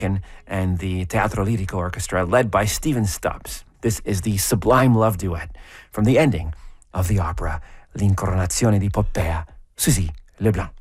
and the Teatro Lirico Orchestra led by Stephen Stubbs. This is the Sublime Love Duet from the ending of the opera L'Incoronazione di Poppea, Suzy Leblanc.